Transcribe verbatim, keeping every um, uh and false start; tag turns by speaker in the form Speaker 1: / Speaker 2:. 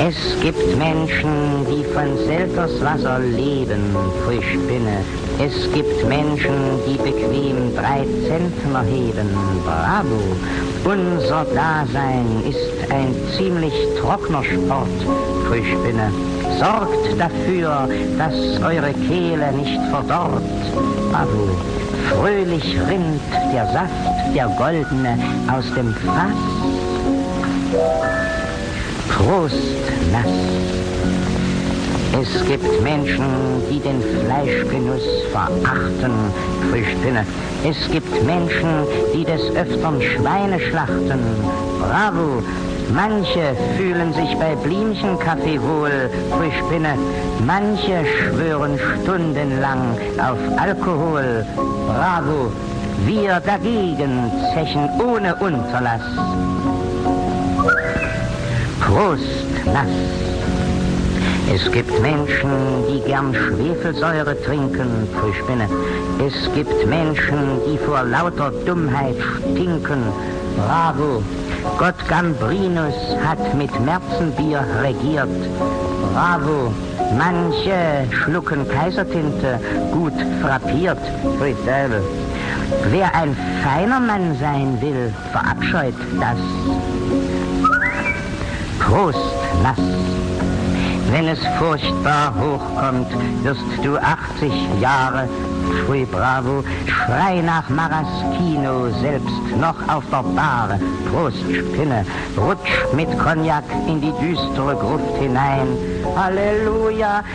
Speaker 1: Es gibt Menschen, die von Selterswasser leben, pfui Spinne. Es gibt Menschen, die bequem drei Zentner heben, bravo. Unser Dasein ist ein ziemlich trockener Sport, pfui Spinne. Sorgt dafür, dass eure Kehle nicht verdorrt, bravo. Fröhlich rinnt der Saft, der goldene, aus dem Fass. Prost, nass. Es gibt Menschen, die den Fleischgenuss verachten, pfui Spinne. Es gibt Menschen, die des Öfteren Schweine schlachten, bravo. Manche fühlen sich bei Blümchenkaffee wohl, pfui Spinne. Manche schwören stundenlang auf Alkohol, bravo. Wir dagegen zechen ohne Unterlass. Prost, nass. Es gibt Menschen, die gern Schwefelsäure trinken, pfui Spinne. Es gibt Menschen, die vor lauter Dummheit stinken, bravo. Gott Gambrinus hat mit Märzenbier regiert, bravo. Manche schlucken Kaisertinte, gut frappiert, pfui Teufel. Wer ein feiner Mann sein will, verabscheut das. Prost, nass. Wenn es furchtbar hochkommt, wirst du achtzig Jahre, pfui bravo, schrei nach Maraschino, selbst noch auf der Bar, Prost Spinne, rutsch mit Cognac in die düstere Gruft hinein, Halleluja.